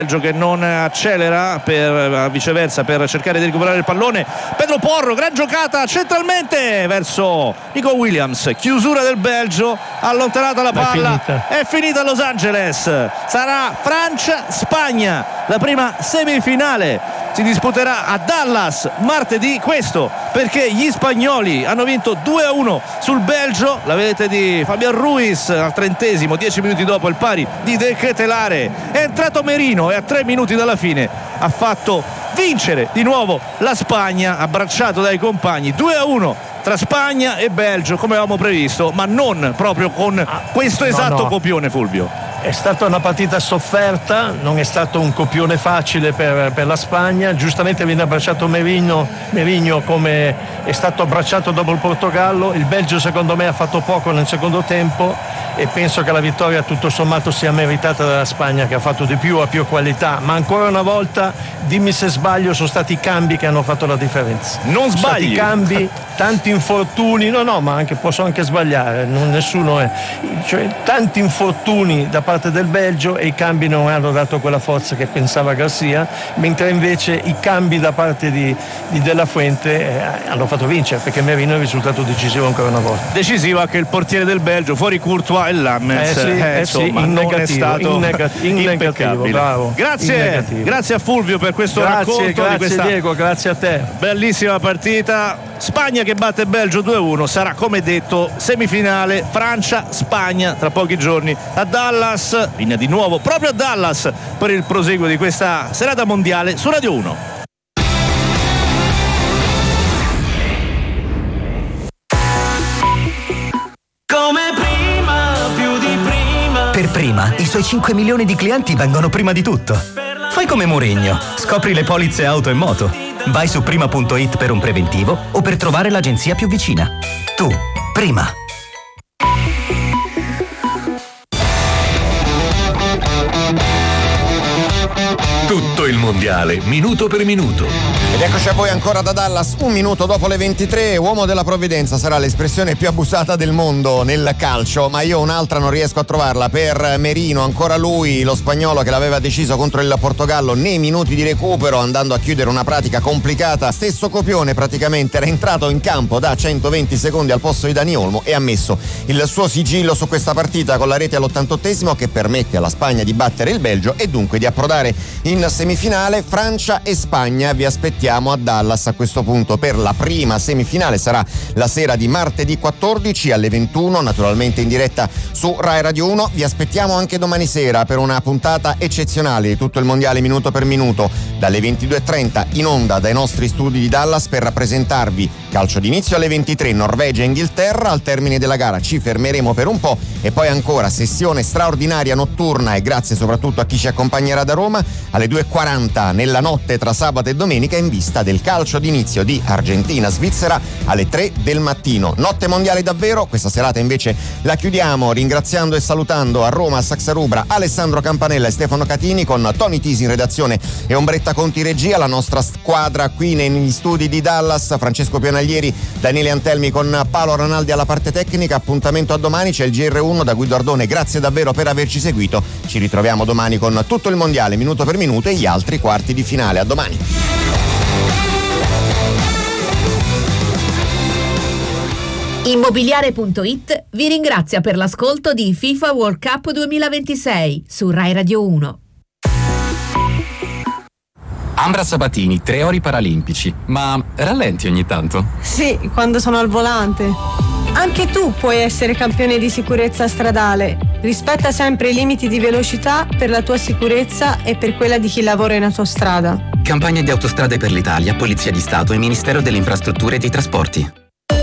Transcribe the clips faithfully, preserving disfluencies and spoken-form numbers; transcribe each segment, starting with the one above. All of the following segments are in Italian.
Belgio che non accelera per viceversa per cercare di recuperare il pallone. Pedro Porro, gran giocata centralmente verso Nico Williams, chiusura del Belgio, allontanata la palla, è finita, è finita a Los Angeles. Sarà Francia-Spagna, la prima semifinale si disputerà a Dallas martedì, questo perché gli spagnoli hanno vinto due a uno sul Belgio, la vedete di Fabián Ruiz al trentesimo, dieci minuti dopo il pari di De Ketelare. È entrato Merino e a tre minuti dalla fine ha fatto vincere di nuovo la Spagna, abbracciato dai compagni. Due a uno tra Spagna e Belgio come avevamo previsto, ma non proprio con ah, questo esatto no, no. copione, Fulvio. È stata una partita sofferta, non è stato un copione facile per, per la Spagna. Giustamente viene abbracciato Merino, Merino come è stato abbracciato dopo il Portogallo. Il Belgio secondo me ha fatto poco nel secondo tempo e penso che la vittoria tutto sommato sia meritata dalla Spagna, che ha fatto di più, ha più qualità, ma ancora una volta, dimmi se sbaglio, sono stati i cambi che hanno fatto la differenza. Non sbagli. Sono stati i cambi, tanti infortuni, no no ma anche, posso anche sbagliare, non, nessuno è, cioè tanti infortuni da parte del Belgio e i cambi non hanno dato quella forza che pensava Garcia, mentre invece i cambi da parte di, di Della Fuente eh, hanno fatto vincere, perché Merino è il risultato decisivo ancora una volta. Decisivo anche il portiere del Belgio, fuori Courtois e Lammers, eh sì, eh, eh insomma sì, in non negativo, è stato in negativo, in negativo, bravo. Grazie, grazie a Fulvio per questo grazie, racconto grazie di questa Diego, grazie a te. Bellissima partita. Spagna che batte Belgio due a uno, sarà come detto semifinale Francia-Spagna tra pochi giorni a Dallas, linea di nuovo proprio a Dallas per il proseguo di questa serata mondiale su Radio uno. Come prima, più di prima. Per Prima, i suoi cinque milioni di clienti vengono prima di tutto. Fai come Mourinho, scopri le polizze auto e moto. Vai su prima punto it per un preventivo o per trovare l'agenzia più vicina. Tu, Prima. Tutto il mondiale, minuto per minuto. Ed eccoci a voi ancora da Dallas, un minuto dopo le ventitré. Uomo della provvidenza sarà l'espressione più abusata del mondo nel calcio, ma io un'altra non riesco a trovarla per Merino. Ancora lui, lo spagnolo che l'aveva deciso contro il Portogallo nei minuti di recupero, andando a chiudere una pratica complicata. Stesso copione, praticamente era entrato in campo da centoventi secondi al posto di Dani Olmo e ha messo il suo sigillo su questa partita con la rete all'ottantottesimo, che permette alla Spagna di battere il Belgio e dunque di approdare in semifinale. Francia e Spagna vi aspettiamo a Dallas a questo punto per la prima semifinale. Sarà la sera di martedì quattordici alle ventuno, naturalmente in diretta su Rai Radio uno. Vi aspettiamo anche domani sera per una puntata eccezionale di tutto il mondiale minuto per minuto dalle ventidue e trenta in onda dai nostri studi di Dallas per rappresentarvi calcio d'inizio alle ventitré Norvegia e Inghilterra. Al termine della gara ci fermeremo per un po' e poi ancora sessione straordinaria notturna, e grazie soprattutto a chi ci accompagnerà da Roma, alle due e quaranta nella notte tra sabato e domenica in vista del calcio d'inizio di Argentina-Svizzera alle tre del mattino. Notte mondiale davvero. Questa serata invece la chiudiamo ringraziando e salutando a Roma, a Saxarubra, Alessandro Campanella e Stefano Catini, con Tony Tisi in redazione e Ombretta Conti regia, la nostra squadra qui negli studi di Dallas, Francesco Pionaglieri, Daniele Antelmi con Paolo Ranaldi alla parte tecnica. Appuntamento a domani, c'è il G R uno da Guido Ardone. Grazie davvero per averci seguito, ci ritroviamo domani con tutto il mondiale minuto per minuto e gli altri quarti di finale. A domani. Immobiliare punto it vi ringrazia per l'ascolto di FIFA World Cup duemilaventisei su Rai Radio uno. Ambra Sabatini, tre ori paralimpici, ma rallenti ogni tanto? Sì, quando sono al volante. Anche tu puoi essere campione di sicurezza stradale. Rispetta sempre i limiti di velocità per la tua sicurezza e per quella di chi lavora in autostrada. Campagna di Autostrade per l'Italia, Polizia di Stato e Ministero delle Infrastrutture e dei Trasporti.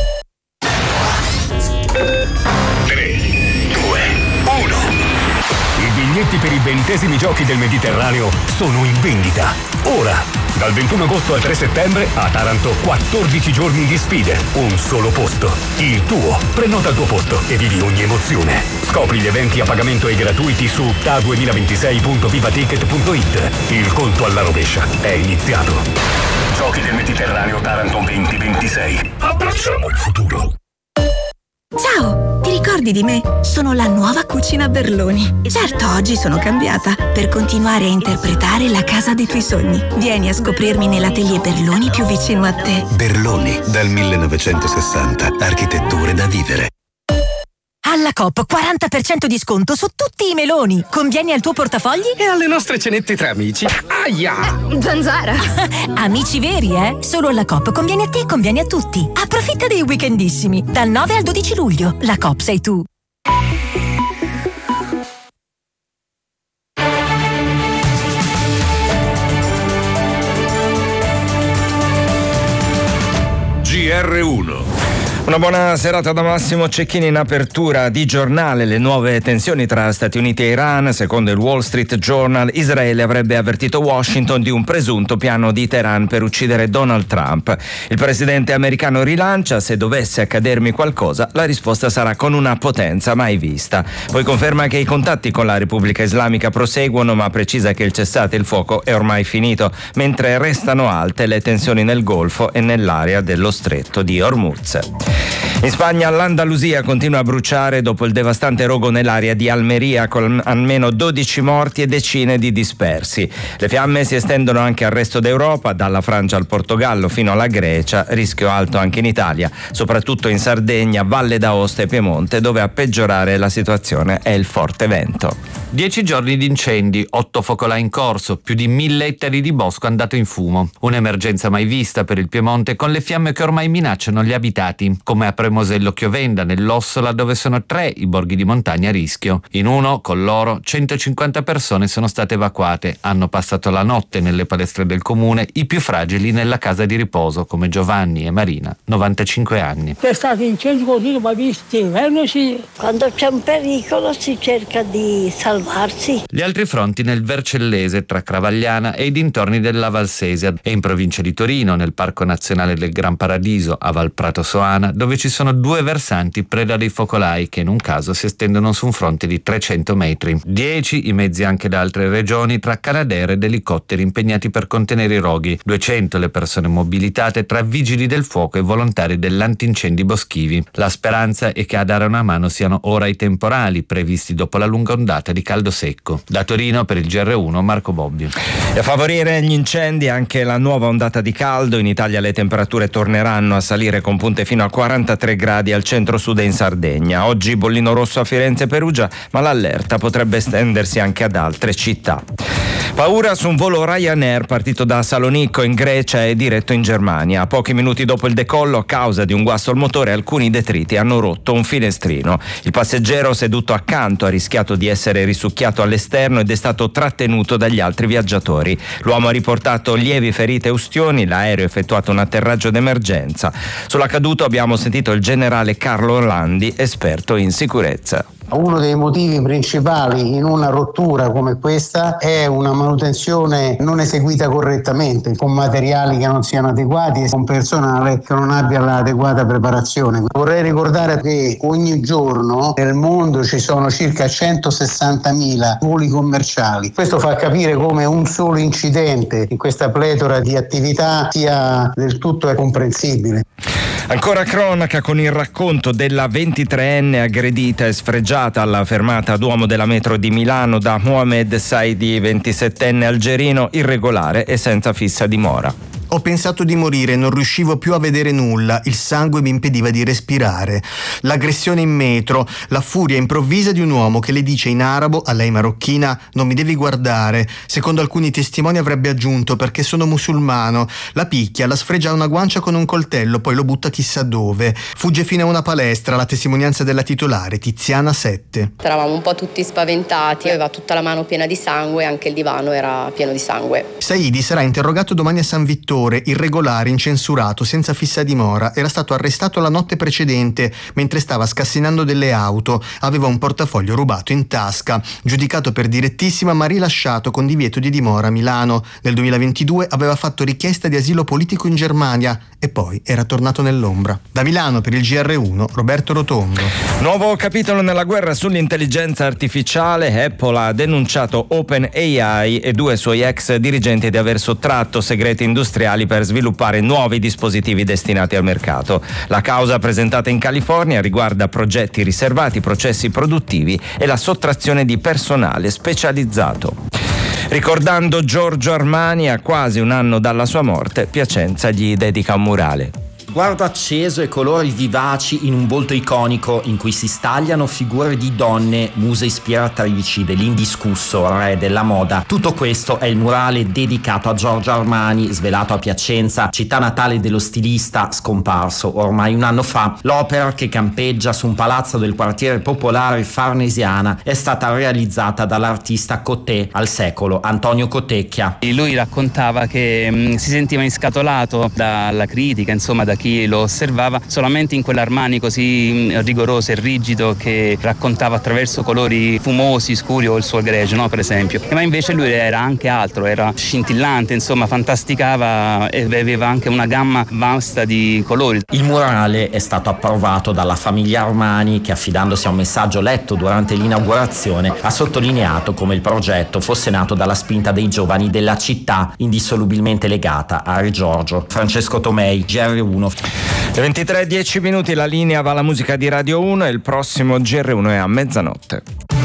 I biglietti per i ventesimi giochi del Mediterraneo sono in vendita. Ora, dal ventuno agosto al tre settembre, a Taranto, quattordici giorni di sfide. Un solo posto. Il tuo. Prenota il tuo posto e vivi ogni emozione. Scopri gli eventi a pagamento e gratuiti su T A duemilaventisei punto vivaticket punto it. Il conto alla rovescia è iniziato. Giochi del Mediterraneo Taranto duemilaventisei. Abbracciamo il futuro. Ciao! Ti ricordi ricordi di me? Sono la nuova cucina Berloni. Certo, oggi sono cambiata per continuare a interpretare la casa dei tuoi sogni. Vieni a scoprirmi nell'atelier Berloni più vicino a te. Berloni, dal millenovecentosessanta. Architetture da vivere. Alla Coop quaranta per cento di sconto su tutti i meloni. Convieni al tuo portafogli? E alle nostre cenette tra amici. Aia! Eh, zanzara! Amici veri, eh? Solo alla Coop conviene a te e conviene a tutti. Approfitta dei weekendissimi. Dal nove al dodici luglio. La Coop sei tu. G R uno. Una buona serata da Massimo Cecchini. In apertura di giornale le nuove tensioni tra Stati Uniti e Iran. Secondo il Wall Street Journal, Israele avrebbe avvertito Washington di un presunto piano di Teheran per uccidere Donald Trump. Il presidente americano rilancia: se dovesse accadermi qualcosa, la risposta sarà con una potenza mai vista. Poi conferma che i contatti con la Repubblica Islamica proseguono, ma precisa che il cessate il fuoco è ormai finito, mentre restano alte le tensioni nel Golfo e nell'area dello stretto di Hormuz. In Spagna l'Andalusia continua a bruciare dopo il devastante rogo nell'area di Almeria, con almeno dodici morti e decine di dispersi. Le fiamme si estendono anche al resto d'Europa, dalla Francia al Portogallo fino alla Grecia, rischio alto anche in Italia, soprattutto in Sardegna, Valle d'Aosta e Piemonte, dove a peggiorare la situazione è il forte vento. Dieci giorni di incendi, otto focolai in corso, più di mille ettari di bosco andato in fumo. Un'emergenza mai vista per il Piemonte, con le fiamme che ormai minacciano gli abitati, come a Premosello Chiovenda, nell'Ossola, dove sono tre i borghi di montagna a rischio. In uno, con loro, centocinquanta persone sono state evacuate. Hanno passato la notte nelle palestre del comune, i più fragili nella casa di riposo, come Giovanni e Marina, novantacinque anni. C'è stato incendi così, ma visti, eh, sì. Quando c'è un pericolo si cerca di salvarsi. Gli altri fronti nel Vercellese, tra Cravagliana e i dintorni della Valsesia, e in provincia di Torino, nel Parco Nazionale del Gran Paradiso, a Valprato Soana, dove ci sono due versanti preda dei focolai che in un caso si estendono su un fronte di trecento metri. Dieci i mezzi anche da altre regioni, tra Canadair ed elicotteri impegnati per contenere i roghi, duecento le persone mobilitate tra vigili del fuoco e volontari dell'antincendi boschivi. La speranza è che a dare una mano siano ora i temporali previsti dopo la lunga ondata di caldo secco. Da Torino per il G R uno Marco Bobbio. E a favorire gli incendi anche la nuova ondata di caldo. In Italia le temperature torneranno a salire con punte fino a quarantatré gradi al centro-sud e in Sardegna. Oggi bollino rosso a Firenze e Perugia, ma l'allerta potrebbe estendersi anche ad altre città. Paura su un volo Ryanair partito da Salonicco in Grecia e diretto in Germania. Pochi minuti dopo il decollo, a causa di un guasto al motore, alcuni detriti hanno rotto un finestrino. Il passeggero seduto accanto ha rischiato di essere risucchiato all'esterno ed è stato trattenuto dagli altri viaggiatori. L'uomo ha riportato lievi ferite e ustioni, l'aereo ha effettuato un atterraggio d'emergenza. Sull'accaduto abbiamo sentito il generale Carlo Orlandi, esperto in sicurezza. Uno dei motivi principali in una rottura come questa è una manutenzione non eseguita correttamente, con materiali che non siano adeguati e con personale che non abbia l'adeguata preparazione. Vorrei ricordare che ogni giorno nel mondo ci sono circa centosessantamila voli commerciali. Questo fa capire come un solo incidente in questa pletora di attività sia del tutto comprensibile. Ancora cronaca con il racconto della ventitreenne aggredita e sfregiata alla fermata Duomo della metro di Milano da Mohamed Saidi, ventisettenne algerino, irregolare e senza fissa dimora. Ho pensato di morire, non riuscivo più a vedere nulla, il sangue mi impediva di respirare. L'aggressione in metro, la furia improvvisa di un uomo che le dice in arabo, a lei marocchina, non mi devi guardare. Secondo alcuni testimoni avrebbe aggiunto perché sono musulmano. La picchia, la sfregia a una guancia con un coltello, poi lo butta chissà dove. Fugge fino a una palestra, la testimonianza della titolare, Tiziana sette. Eravamo un po' tutti spaventati, aveva tutta la mano piena di sangue, anche il divano era pieno di sangue. Saidi sarà interrogato domani a San Vittore. Irregolare, incensurato, senza fissa dimora, era stato arrestato la notte precedente mentre stava scassinando delle auto, aveva un portafoglio rubato in tasca, giudicato per direttissima ma rilasciato con divieto di dimora a Milano. Nel duemilaventidue aveva fatto richiesta di asilo politico in Germania e poi era tornato nell'ombra. Da Milano per il G R uno Roberto Rotondo. Nuovo capitolo nella guerra sull'intelligenza artificiale. Apple ha denunciato OpenAI e due suoi ex dirigenti di aver sottratto segreti industriali industriali per sviluppare nuovi dispositivi destinati al mercato. La causa presentata in California riguarda progetti riservati, processi produttivi e la sottrazione di personale specializzato. Ricordando Giorgio Armani, a quasi un anno dalla sua morte, Piacenza gli dedica un murale. Sguardo acceso e colori vivaci in un volto iconico in cui si stagliano figure di donne, muse ispiratrici dell'indiscusso re della moda. Tutto questo è il murale dedicato a Giorgio Armani, svelato a Piacenza, città natale dello stilista scomparso ormai un anno fa. L'opera, che campeggia su un palazzo del quartiere popolare Farnesiana, è stata realizzata dall'artista Coté al secolo, Antonio Cotecchia. Lui raccontava che mh, si sentiva inscatolato dalla critica, insomma da chi lo osservava, solamente in quell'Armani così rigoroso e rigido che raccontava attraverso colori fumosi, scuri o il suo egregio, no, per esempio. Ma invece lui era anche altro, era scintillante, insomma fantasticava e aveva anche una gamma vasta di colori. Il murale è stato approvato dalla famiglia Armani, che, affidandosi a un messaggio letto durante l'inaugurazione, ha sottolineato come il progetto fosse nato dalla spinta dei giovani della città, indissolubilmente legata a Re Giorgio. Francesco Tomei, G R uno. Le ventitré e dieci minuti, la linea va alla musica di Radio uno e il prossimo G R uno è a mezzanotte.